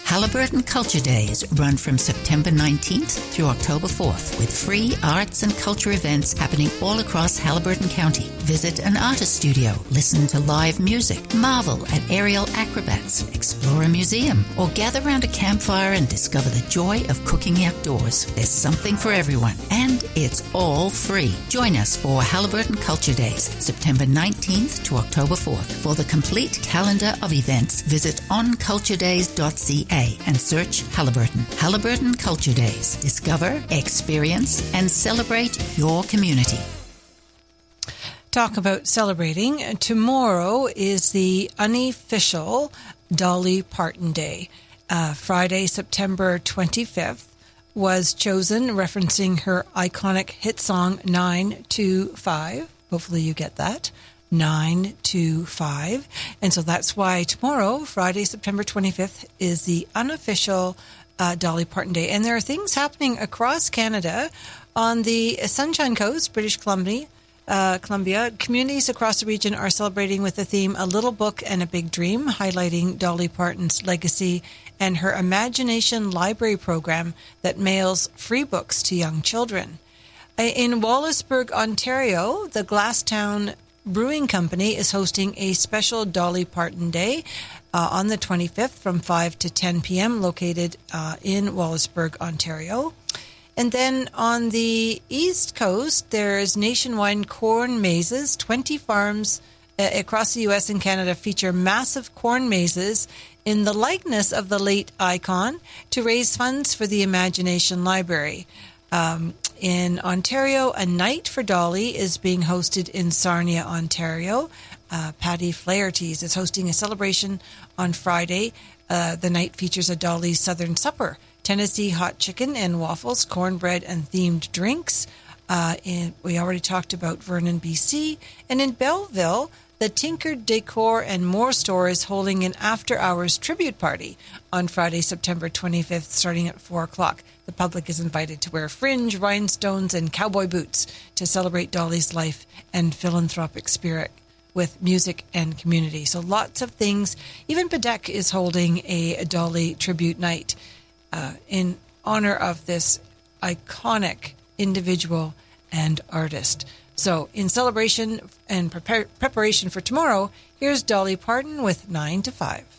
Haliburton Culture Days run from September 19th through October 4th with free arts and culture events happening all across Haliburton County. Visit an artist studio, listen to live music, marvel at aerial acrobats, explore a museum, or gather around a campfire and discover the joy of cooking outdoors. There's something for everyone, and it's all free. Join us for Haliburton Culture Days, September 19th to October 4th. For the complete calendar of events, visit onculturedays.ca and search Haliburton. Haliburton Culture Days. Discover, experience, and celebrate your community. Talk about celebrating. Tomorrow is the unofficial Dolly Parton Day. Friday, September 25th was chosen referencing her iconic hit song 925. Hopefully you get that. 925. And so that's why tomorrow, Friday, September 25th, is the unofficial Dolly Parton Day. And there are things happening across Canada on the Sunshine Coast, British Columbia. Communities across the region are celebrating with the theme A Little Book and a Big Dream, highlighting Dolly Parton's legacy and her Imagination Library program that mails free books to young children. In Wallaceburg, Ontario, the Glasstown Brewing Company is hosting a special Dolly Parton Day on the 25th from 5 to 10 p.m. located in Wallaceburg, Ontario. And then on the East Coast, there's nationwide corn mazes. 20 farms across the U.S. and Canada feature massive corn mazes in the likeness of the late icon to raise funds for the Imagination Library. In Ontario, A Night for Dolly is being hosted in Sarnia, Ontario. Patty Flaherty's is hosting a celebration on Friday. The night features a Dolly's Southern Supper, Tennessee hot chicken and waffles, cornbread, and themed drinks. We already talked about Vernon, BC. And in Belleville, the Tinker Decor and More store is holding an after-hours tribute party on Friday, September 25th, starting at 4 o'clock. The public is invited to wear fringe, rhinestones, and cowboy boots to celebrate Dolly's life and philanthropic spirit with music and community. So lots of things. Even Badek is holding a Dolly tribute night in honor of this iconic individual and artist. So in celebration and preparation for tomorrow, here's Dolly Parton with 9 to 5.